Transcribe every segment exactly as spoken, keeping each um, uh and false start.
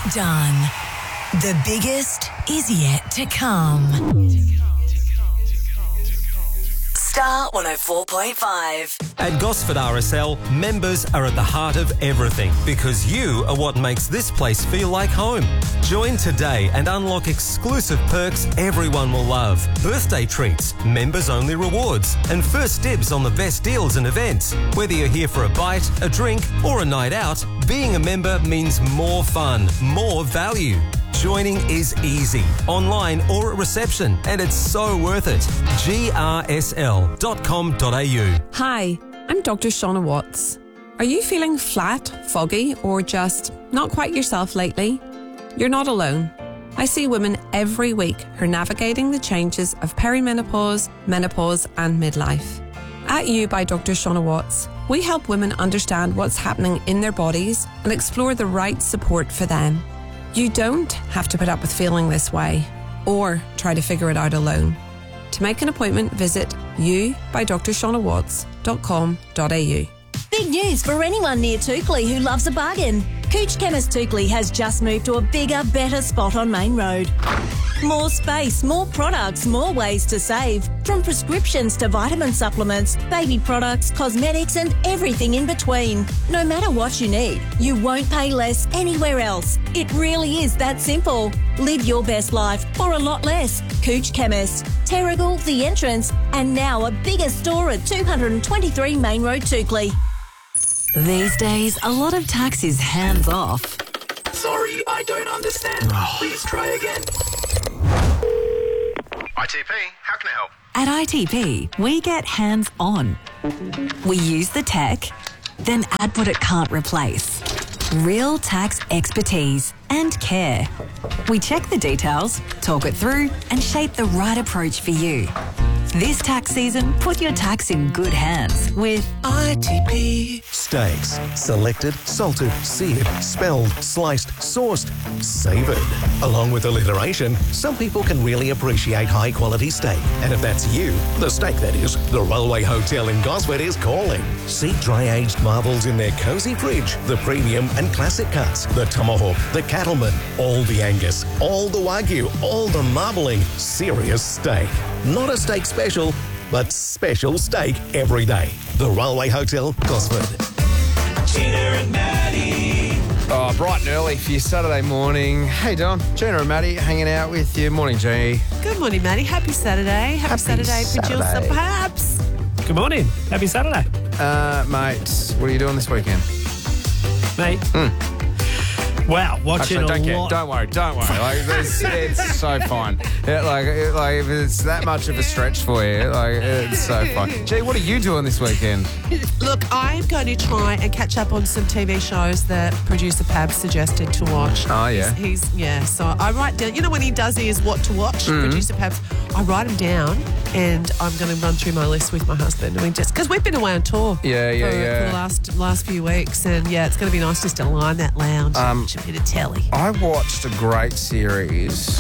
Done. The biggest is yet to come. Star one oh four point five. At Gosford R S L, members are at the heart of everything because you are what makes this place feel like home. Join today and unlock exclusive perks everyone will love. Birthday treats, members-only rewards, and first dibs on the best deals and events. Whether you're here for a bite, a drink, or a night out, being a member means more fun, more value. Joining is easy, online or at reception, and it's so worth it. G R S L dot com dot a u. Hi, I'm Doctor Shauna Watts. Are you feeling flat, foggy, or just not quite yourself lately? You're not alone. I see women every week who are navigating the changes of perimenopause, menopause, and midlife. At You by Doctor Shauna Watts, we help women understand what's happening in their bodies and explore the right support for them. You don't have to put up with feeling this way or try to figure it out alone. To make an appointment, visit you by d r shauna watts dot com dot a u. Big news for anyone near Toukley who loves a bargain. Cooch Chemist Toukley has just moved to a bigger, better spot on Main Road. More space, more products, more ways to save. From prescriptions to vitamin supplements, baby products, cosmetics and everything in between. No matter what you need, you won't pay less anywhere else. It really is that simple. Live your best life for a lot less. Cooch Chemist, Terrigal, The Entrance, and now a bigger store at two twenty-three Main Road, Toukley. These days, a lot of tax is hands off. Sorry, I don't understand. Please try again. I T P, how can I help? At I T P, we get hands on. We use the tech, then add what it can't replace. Real tax expertise and care. We check the details, talk it through, and shape the right approach for you. This tax season, put your tax in good hands with I T P. Steaks. Selected, salted, seared, spelled, sliced, sourced, savoured. Along with alliteration, some people can really appreciate high-quality steak. And if that's you, the steak that is, the Railway Hotel in Gosford is calling. See dry-aged marvels in their cosy fridge. The premium and classic cuts, the tomahawk, the cattleman, all the Angus, all the Wagyu, all the marbling. Serious steak. Not a steak special, but special steak every day. The Railway Hotel, Gosford. Gina and Maddie. Oh, bright and early for your Saturday morning. Hey, Don. Gina and Maddie hanging out with you. Morning, G. Good morning, Maddie. Happy Saturday. Happy, Happy Saturday, Saturday. producer Paps. Good morning. Happy Saturday. Uh, mate, what are you doing this weekend? Mate. Mm. Wow, watching Actually, don't a care. lot. Don't worry, don't worry. Like, it's, it's so fun. Yeah, like, it, like, if it's that much of a stretch for you, like, it's so fun. Gee, what are you doing this weekend? Look, I'm going to try and catch up on some T V shows that producer Pab suggested to watch. Oh, yeah. He's, he's yeah, so I write down, you know when he does his what to watch, Mm-hmm. producer Pabs, I write them down and I'm going to run through my list with my husband. I mean, just because we've been away on tour Yeah, yeah, for, yeah. for the last, last few weeks and yeah, it's going to be nice just to lie in that lounge Um, and watch a bit of telly. I watched a great series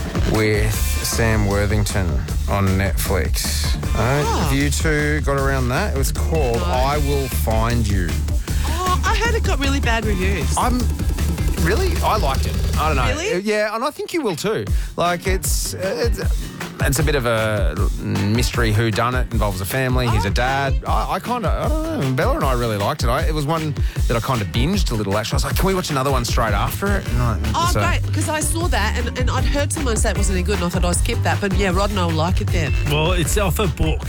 with Sam Worthington on Netflix. Uh, Oh. Have you two got around that? It was called No. I Will Find You. Oh, I heard it got really bad reviews. I'm really, I liked it. I don't know. Really? Yeah, and I think you will too. Like it's, it's, it's a bit of a mystery whodunit. Involves a family. He's a dad. I, I kind of, I don't know. Bella and I really liked it. I, it was one that I kind of binged a little. Actually, I was like, can we watch another one straight after it? And I, Oh, so- great, because I saw that and, and I'd heard someone say it wasn't any good and I thought I'd skip that. But yeah, Rod and I will like it then. Well, it's off a book.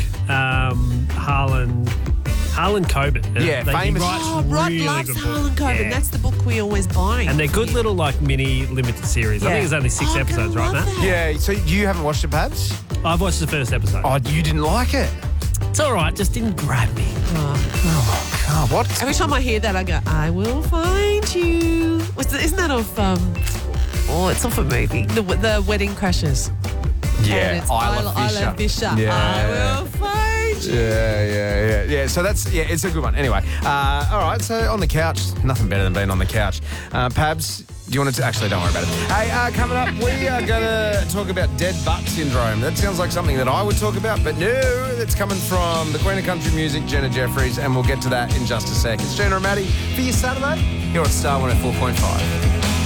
Um, Harlan, Harlan Coben. Uh, Yeah, they- he famous- writes Oh, Rod really loves good Harlan books. Coben. Yeah. That's the book we always buy. And they're good little like mini limited series. I Yeah. think there's only six Oh, I'm gonna episodes, right, love Matt? that. Yeah. So you haven't watched it, Babs? I've watched the first episode. Oh, you didn't like it? It's all right, just didn't grab me. Oh, God, what? Every time I hear that, I go, I will find you. What's the, isn't that off, um, oh, it's off a movie, The, the Wedding Crashers. Yeah, And it's I Love I Fisher. Love Fisher. Yeah. I will find you. Yeah, yeah, yeah, yeah. So that's yeah, it's a good one. Anyway, uh, all right. So on the couch, nothing better than being on the couch. Uh, Pabs, do you want to? Actually, don't worry about it. Hey, uh, coming up, we are going to talk about dead butt syndrome. That sounds like something that I would talk about, but no, it's coming from the Queen of Country Music, Jenna Jeffries, and we'll get to that in just a sec. It's Gina and Maddie for your Saturday here on Star one oh four point five.